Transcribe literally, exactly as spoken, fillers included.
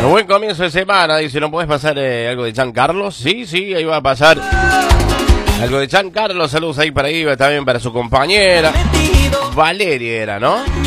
Buen comienzo de semana, dice, ¿no podés pasar eh, algo de Giancarlo? Sí, sí, ahí va a pasar algo de Giancarlo. Saludos ahí para Iva, también para su compañera Valeria era, ¿no?